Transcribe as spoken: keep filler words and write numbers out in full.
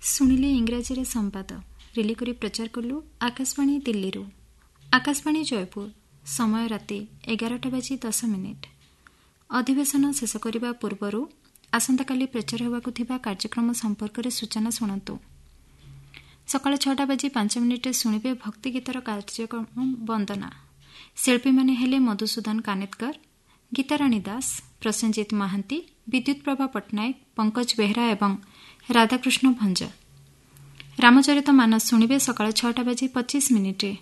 ଶୁଣିଲେ ଇଂରାଜୀରେ ସମ୍ବାଦ ରିଲି କରି ପ୍ରଚାର କଲୁ ଆକାଶବାଣୀ ଦିଲ୍ଲୀରୁ। ଆକାଶବାଣୀ ଜୟପୁର। ସମୟ ରାତି ଏଗାରଟା ବାଜି ଦଶ ମିନିଟ୍। ଅଧିବେଶନ ଶେଷ କରିବା ପୂର୍ବରୁ ଆସନ୍ତାକାଲି ପ୍ରଚାର ହେବାକୁ ଥିବା କାର୍ଯ୍ୟକ୍ରମ ସମ୍ପର୍କରେ ସୂଚନା ଶୁଣନ୍ତୁ। ସକାଳ ଛଅଟା ବାଜି ପାଞ୍ଚ ମିନିଟ୍ରେ ଶୁଣିବେ ଭକ୍ତିଗୀତର କାର୍ଯ୍ୟକ୍ରମ ବନ୍ଦନା। ଶିଳ୍ପୀମାନେ ହେଲେ ମଧୁସୂଦନ କାନେତ୍କର, ଗୀତାରାଣୀ ଦାସ, ପ୍ରସେନଜିତ ମହାନ୍ତି, ବିଦ୍ୟୁତ ପ୍ରଭା ପଟ୍ଟନାୟକ, ପଙ୍କଜ ବେହେରା ଏବଂ ରାଧାକୃଷ୍ଣ ଭଞ୍ଜ। ରାମଚରିତ ମାନସ ଶୁଣିବେ ସକାଳ ଛଅଟା ବାଜି ପଚିଶ ମିନିଟ୍ରେ।